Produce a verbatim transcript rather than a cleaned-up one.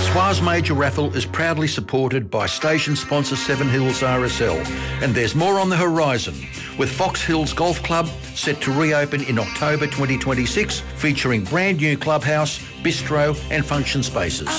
Swaz Major Raffle is proudly supported by station sponsor Seven Hills R S L, and there's more on the horizon, with Fox Hills Golf Club set to reopen in October twenty twenty-six, featuring brand new clubhouse, bistro and function spaces.